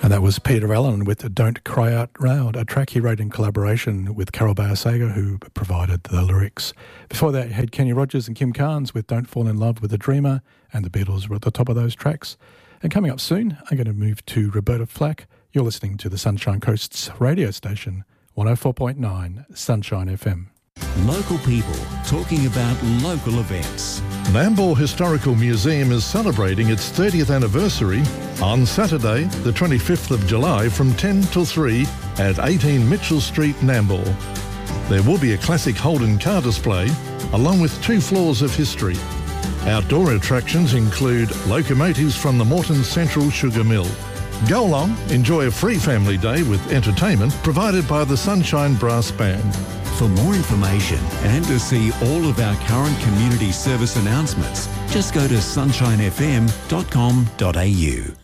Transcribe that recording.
And that was Peter Allen with Don't Cry Out Loud, a track he wrote in collaboration with Carol Bayer-Sager, who provided the lyrics. Before that, you had Kenny Rogers and Kim Carnes with Don't Fall in Love with a Dreamer, and the Beatles were at the top of those tracks. And coming up soon, I'm going to move to Roberta Flack. You're listening to the Sunshine Coast's radio station, 104.9 Sunshine FM. Local people talking about local events. Nambour Historical Museum is celebrating its 30th anniversary on Saturday, the 25th of July from 10 till 3 at 18 Mitchell Street, Nambour. There will be a classic Holden car display along with 2 floors of history. Outdoor attractions include locomotives from the Moreton Central Sugar Mill. Go along, enjoy a free family day with entertainment provided by the Sunshine Brass Band. For more information and to see all of our current community service announcements, just go to sunshinefm.com.au.